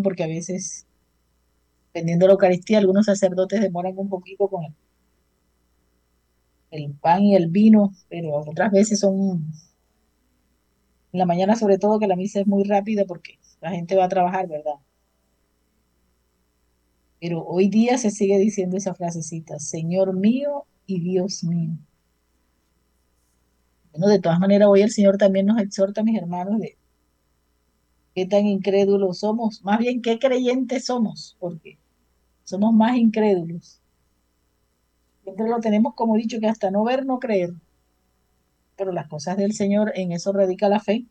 porque a veces, dependiendo de la Eucaristía, algunos sacerdotes demoran un poquito con el pan y el vino, pero otras veces son en la mañana, sobre todo, que la misa es muy rápida porque la gente va a trabajar, ¿verdad? Pero hoy día se sigue diciendo esa frasecita, Señor mío y Dios mío. Bueno, de todas maneras, hoy el Señor también nos exhorta, mis hermanos, de qué tan incrédulos somos, más bien qué creyentes somos, porque somos más incrédulos. Siempre lo tenemos como dicho, que hasta no ver, no creer, pero las cosas del Señor, en eso radica la fe.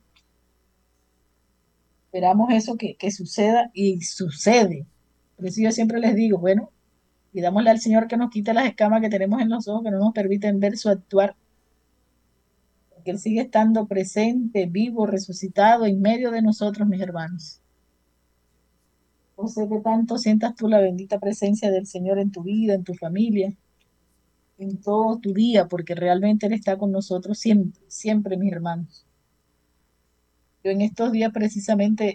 Esperamos eso que suceda y sucede. Por eso yo siempre les digo, bueno, pidámosle al Señor que nos quite las escamas que tenemos en los ojos, que no nos permiten ver su actuar, porque Él sigue estando presente, vivo, resucitado en medio de nosotros, mis hermanos. No sé qué tanto sientas tú la bendita presencia del Señor en tu vida, en tu familia, en todo tu día, porque realmente Él está con nosotros siempre, siempre, mis hermanos. Yo en estos días precisamente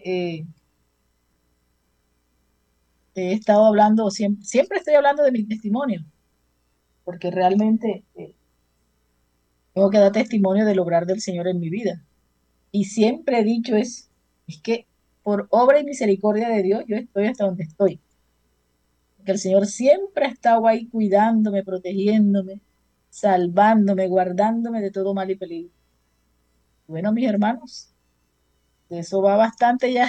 he estado hablando, siempre estoy hablando de mi testimonio, porque realmente tengo que dar testimonio del obrar del Señor en mi vida. Y siempre he dicho es que por obra y misericordia de Dios yo estoy hasta donde estoy. Que el Señor siempre ha estado ahí cuidándome, protegiéndome, salvándome, guardándome de todo mal y peligro. Bueno, mis hermanos, de eso va bastante ya,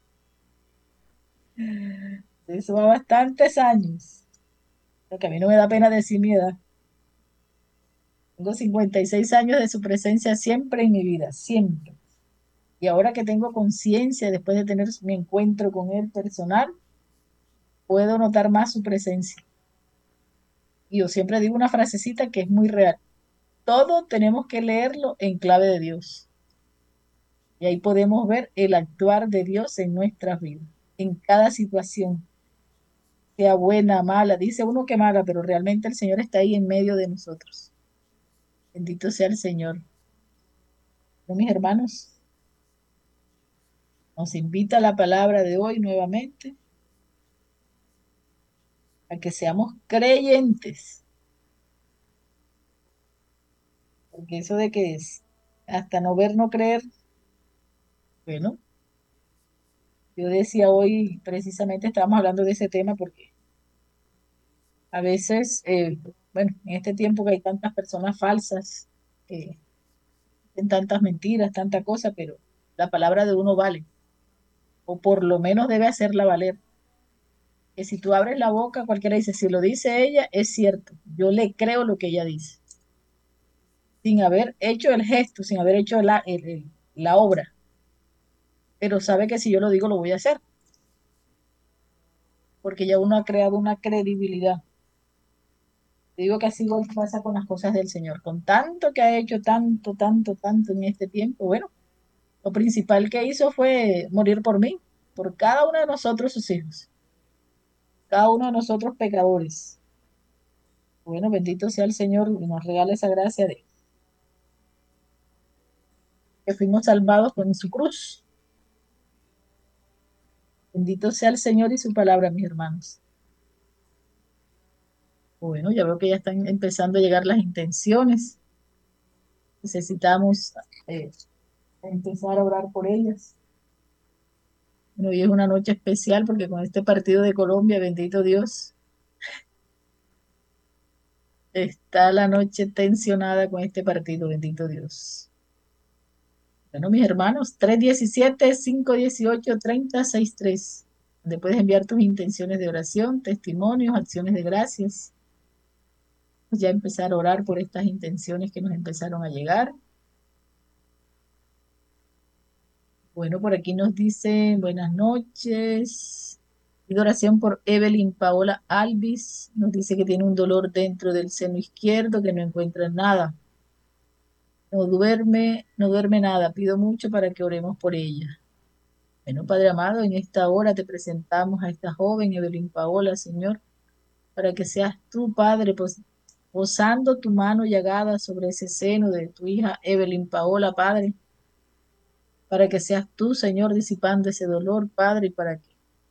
de eso va bastantes años. Porque a mí no me da pena decir mi edad. Tengo 56 años de su presencia siempre en mi vida, siempre. Y ahora que tengo conciencia, después de tener mi encuentro con Él personal, puedo notar más su presencia. Y yo siempre digo una frasecita que es muy real. Todo tenemos que leerlo en clave de Dios. Y ahí podemos ver el actuar de Dios en nuestras vidas, en cada situación, sea buena, mala. Dice uno que mala, pero realmente el Señor está ahí en medio de nosotros. Bendito sea el Señor. ¿No, mis hermanos? Nos invita la palabra de hoy nuevamente a que seamos creyentes, porque eso de que es hasta no ver, no creer, bueno, yo decía hoy, precisamente estábamos hablando de ese tema porque a veces, bueno, en este tiempo que hay tantas personas falsas, que en tantas mentiras, tanta cosa, pero la palabra de uno vale, o por lo menos debe hacerla valer. Que si tú abres la boca, cualquiera dice, si lo dice ella, es cierto, yo le creo lo que ella dice, sin haber hecho el gesto, sin haber hecho la obra, pero sabe que si yo lo digo, lo voy a hacer, porque ya uno ha creado una credibilidad. Te digo que así igual pasa con las cosas del Señor, con tanto que ha hecho, tanto, tanto, tanto en este tiempo. Bueno, lo principal que hizo fue morir por mí, por cada uno de nosotros, sus hijos, cada uno de nosotros pecadores. Bueno, bendito sea el Señor y nos regala esa gracia de que fuimos salvados con su cruz. Bendito sea el Señor y su palabra, mis hermanos. Bueno, ya veo que ya están empezando a llegar las intenciones. Necesitamos eh, empezar a orar por ellas. Bueno, hoy es una noche especial porque con este partido de Colombia, bendito Dios, está la noche tensionada con este partido, bendito Dios. Bueno, mis hermanos, 317-518-3063, donde puedes enviar tus intenciones de oración, testimonios, acciones de gracias. Ya empezar a orar por estas intenciones que nos empezaron a llegar. Bueno, por aquí nos dicen buenas noches. Pido oración por Evelyn Paola Alvis. Nos dice que tiene un dolor dentro del seno izquierdo, que no encuentra nada. No duerme, no duerme nada. Pido mucho para que oremos por ella. Bueno, Padre amado, en esta hora te presentamos a esta joven Evelyn Paola, Señor, para que seas tú, Padre, pues, posando tu mano llagada sobre ese seno de tu hija Evelyn Paola, Padre, para que seas tú, Señor, disipando ese dolor, Padre, y para que